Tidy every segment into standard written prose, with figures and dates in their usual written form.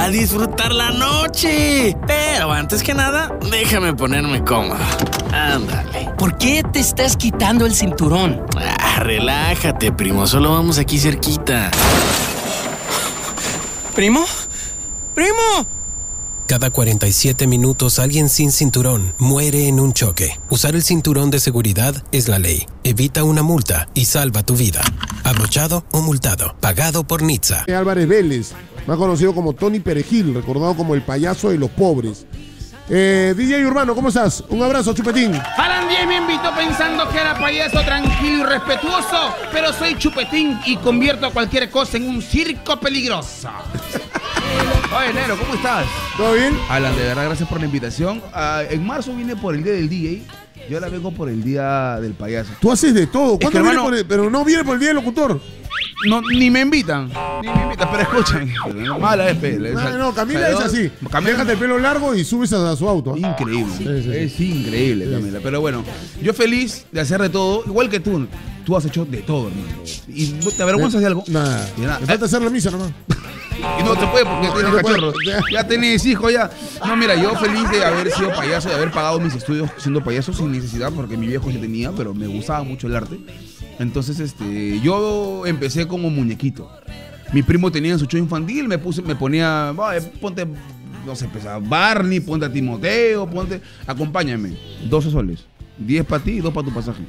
a disfrutar la noche. Pero antes que nada, déjame ponerme cómodo. Ándale. ¿Por qué te estás quitando el cinturón? Relájate, primo. Solo vamos aquí cerquita. ¿Primo? ¡Primo! Cada 47 minutos alguien sin cinturón muere en un choque. Usar el cinturón de seguridad es la ley. Evita una multa y salva tu vida. Abrochado o multado. Pagado por NHTSA. Álvarez Vélez, más conocido como Tony Perejil, recordado como el payaso de los pobres. DJ Urbano, ¿cómo estás? Un abrazo, Chupetín. Alan 10 me invitó pensando que era payaso tranquilo y respetuoso, pero soy Chupetín y convierto cualquier cosa en un circo peligroso. Oye, Nero, ¿cómo estás? ¿Todo bien? Alan, de verdad, gracias por la invitación. En marzo vine por el día del DJ. Yo ahora vengo por el día del payaso. Tú haces de todo. ¿Cuándo hermano, viene por el, pero no viene por el día del locutor? No, ni me invitan. Pero escuchen. Mala es pele. No, Camila es así. Déjate el pelo largo y subes a su auto. Increíble. Sí. Es increíble, Camila. Pero bueno, yo feliz de hacer de todo, igual que tú. Tú has hecho de todo, hermano. ¿Y te avergüenzas de algo? Nada. Me falta hacer la misa nomás. Y no te puede porque tienes cachorro. Ya tenés hijos ya. No, mira, yo feliz de haber sido payaso, de haber pagado mis estudios siendo payaso sin necesidad, porque mi viejo ya tenía, pero me gustaba mucho el arte. Entonces, yo empecé como muñequito. Mi primo tenía en su show infantil, me ponía, ponte, no sé, Barney, ponte a Timoteo, acompáñame. 12 soles. 10 para ti y 2 para tu pasaje.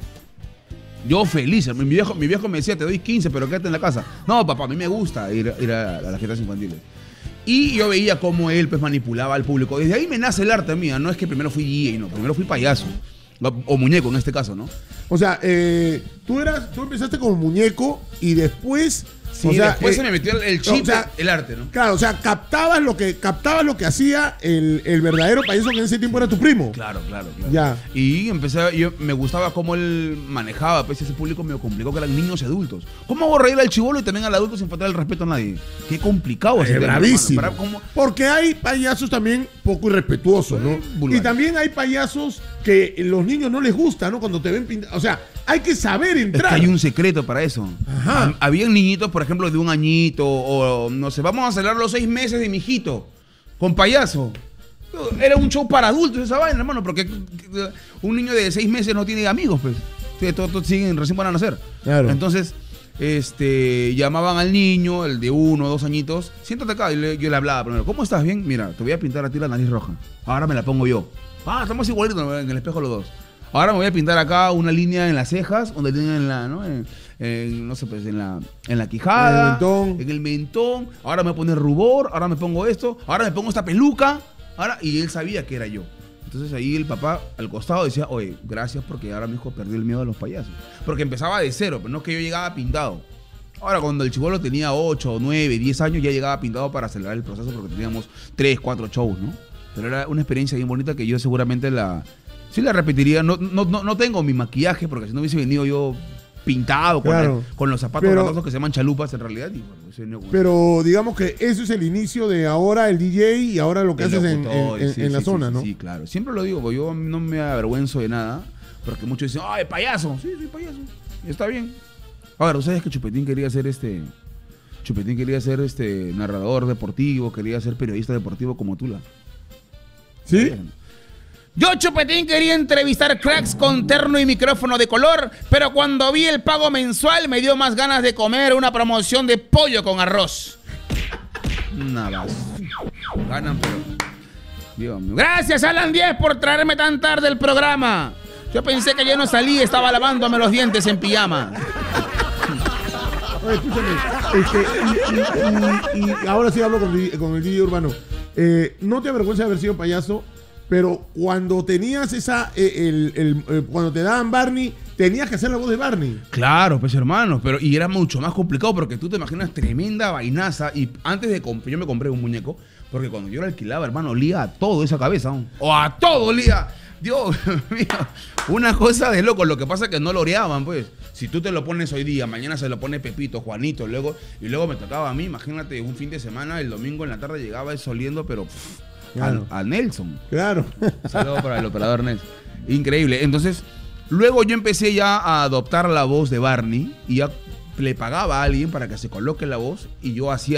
Yo feliz, mi viejo me decía, te doy 15, pero quédate en la casa. No, papá, a mí me gusta ir a las fiestas infantiles. Y yo veía cómo él pues manipulaba al público. Desde ahí me nace el arte mía. No es que primero fui DJ, no, primero fui payaso. O muñeco en este caso, ¿no? O sea, tú empezaste como muñeco y después... Sí, después se me metió el chip, el arte, ¿no? Claro, o sea, captabas lo que hacía el verdadero payaso, que en ese tiempo era tu primo. Claro. Ya. Y me gustaba cómo él manejaba, pues ese público medio complicado, que eran niños y adultos. ¿Cómo hago reír al chibolo y también al adulto sin faltar el respeto a nadie? Qué complicado ese tema, bravísimo. hermano. Porque hay payasos también poco irrespetuosos, ¿no? Vulgar. Y también hay payasos que los niños no les gusta, ¿no? Cuando te ven pintado. O sea, hay que saber entrar. Es que hay un secreto para eso. Ajá. Habían niñitos, por ejemplo, de 1 añito, o no sé, vamos a celebrar los 6 meses de mi hijito con payaso. Era un show para adultos esa vaina, hermano, porque un niño de 6 meses no tiene amigos, pues. Todos recién van a nacer. Claro. Entonces, llamaban al niño, el de 1 o 2 añitos, siéntate acá, y yo le hablaba primero, ¿cómo estás? Bien, mira, te voy a pintar a ti la nariz roja. Ahora me la pongo yo. Estamos igualitos en el espejo los dos. Ahora me voy a pintar acá una línea en las cejas, donde tienen en la, ¿no? No sé, pues en la quijada, en el mentón. Ahora me voy a poner rubor, ahora me pongo esto, ahora me pongo esta peluca. Y él sabía que era yo. Entonces ahí el papá al costado decía, oye, gracias porque ahora mi hijo perdió el miedo a los payasos. Porque empezaba de cero, pero no es que yo llegaba pintado. Ahora cuando el chibolo tenía 8, 9, 10 años ya llegaba pintado para acelerar el proceso porque teníamos 3, 4 shows, ¿no? Pero era una experiencia bien bonita que yo seguramente sí la repetiría. No tengo mi maquillaje porque si no hubiese venido yo pintado con los zapatos gratosos que se llaman chalupas en realidad. Pero digamos que eso es el inicio de ahora el DJ y ahora lo que haces en la zona, ¿no? Sí, claro. Siempre lo digo, porque yo no me avergüenzo de nada, porque muchos dicen, ¡ay, payaso! Sí, soy payaso. Y está bien. Ahora, ¿tú sabes que Chupetín quería ser narrador deportivo, quería ser periodista deportivo como Tula? ¿Sí? Yo, Chupetín, quería entrevistar cracks con terno y micrófono de color, pero cuando vi el pago mensual me dio más ganas de comer una promoción de pollo con arroz. Nada más. Ganan, pero... Dios mío. Gracias, Alan 10, por traerme tan tarde el programa. Yo pensé que ya no salí, estaba lavándome los dientes en pijama. Oye, escúchame, y ahora sí hablo con el DJ Urbano. No te avergüenza de haber sido payaso, pero cuando tenías cuando te daban Barney, tenías que hacer la voz de Barney. Claro, pues hermano, y era mucho más complicado porque tú te imaginas tremenda vainaza. Y antes de yo me compré un muñeco, porque cuando yo lo alquilaba, hermano, olía a todo esa cabeza, ¿no? O a todo olía. Dios mío, una cosa de loco. Lo que pasa es que no lo oreaban, pues. Si tú te lo pones hoy día, mañana se lo pone Pepito, Juanito, y luego me tocaba a mí. Imagínate, un fin de semana, el domingo en la tarde llegaba eso oliendo, pero claro, a Nelson. Claro. Saludos para el operador Nelson. Increíble. Entonces, luego yo empecé ya a adoptar la voz de Barney y ya le pagaba a alguien para que se coloque la voz y yo hacía